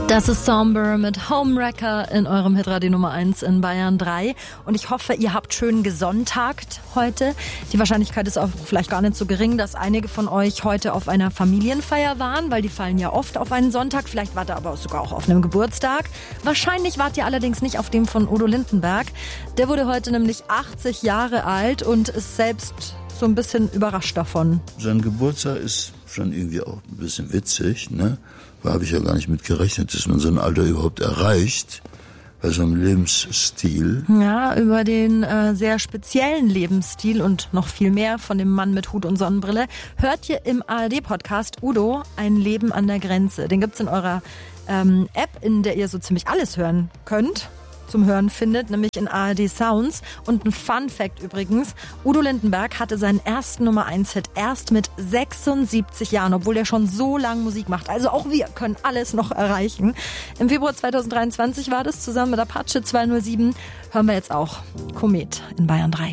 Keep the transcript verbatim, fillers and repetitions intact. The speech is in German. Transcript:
Das ist Somber mit Homewrecker in eurem Hitradio Nummer eins in Bayern drei. Und ich hoffe, ihr habt schön gesonntagt heute. Die Wahrscheinlichkeit ist auch vielleicht gar nicht so gering, dass einige von euch heute auf einer Familienfeier waren, weil die fallen ja oft auf einen Sonntag. Vielleicht wart ihr aber sogar auch auf einem Geburtstag. Wahrscheinlich wart ihr allerdings nicht auf dem von Udo Lindenberg. Der wurde heute nämlich achtzig Jahre alt und ist selbst so ein bisschen überrascht davon. Sein Geburtstag ist schon irgendwie auch ein bisschen witzig, ne? Da habe ich ja gar nicht mit gerechnet, dass man so ein Alter überhaupt erreicht, bei so einem Lebensstil. Ja, über den äh, sehr speziellen Lebensstil und noch viel mehr von dem Mann mit Hut und Sonnenbrille hört ihr im A R D-Podcast Udo, ein Leben an der Grenze. Den gibt's in eurer ähm, App, in der ihr so ziemlich alles hören könnt. Zum Hören findet, nämlich in A R D Sounds. Und ein Fun-Fact übrigens, Udo Lindenberg hatte seinen ersten Nummer eins Hit erst mit sechsundsiebzig Jahren, obwohl er schon so lange Musik macht. Also auch wir können alles noch erreichen. Im Februar zweitausenddreiundzwanzig war das, zusammen mit Apache zweihundertsieben, hören wir jetzt auch Komet in Bayern drei.